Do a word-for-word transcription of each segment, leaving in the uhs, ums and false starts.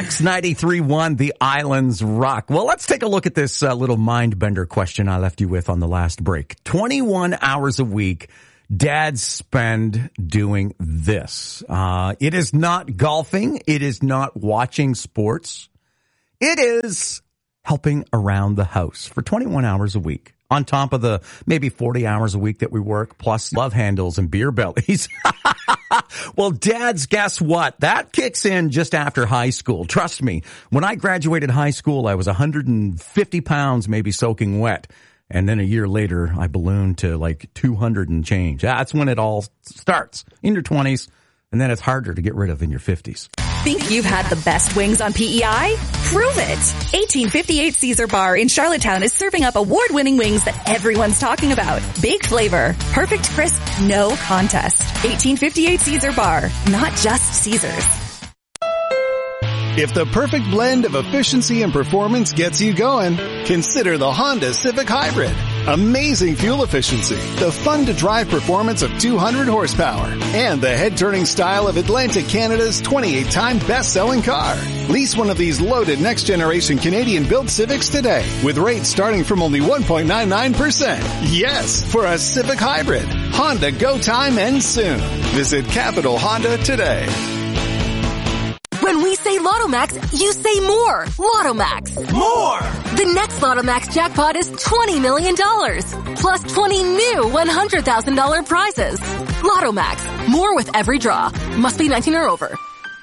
Max ninety-three point one, the Islands Rock. Well, let's take a look at this uh, little mind bender question I left you with on the last break. twenty-one hours a week, dads spend doing this. Uh, it is not golfing. It is not watching sports. It is helping around the house for twenty-one hours a week. On top of the maybe forty hours a week that we work, plus love handles and beer bellies. Well, dads, guess what? That kicks in just after high school. Trust me, when I graduated high school, I was one hundred fifty pounds, maybe soaking wet. And then a year later, I ballooned to like two hundred and change. That's when it all starts, in your twenties. And then it's harder to get rid of in your fifties. Think you've had the best wings on P E I? Prove it! eighteen fifty-eight Caesar Bar in Charlottetown is serving up award-winning wings that everyone's talking about. Big flavor, perfect crisp, no contest. eighteen fifty-eight Caesar Bar, not just Caesar's. If the perfect blend of efficiency and performance gets you going, consider the Honda Civic Hybrid. Amazing fuel efficiency, the fun-to-drive performance of two hundred horsepower, and the head-turning style of Atlantic Canada's twenty-eight time best-selling car. Lease one of these loaded next-generation Canadian-built Civics today, with rates starting from only one point nine nine percent. Yes, for a Civic Hybrid. Honda Go Time ends soon. Visit Capital Honda today. When we say Lotto Max, you say more. Lotto Max. More! The next Lotto Max jackpot is twenty million dollars. Plus twenty new one hundred thousand dollars prizes. Lotto Max. More with every draw. Must be nineteen or over.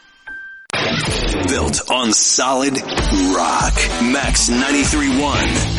Built on solid rock. Max ninety-three point one.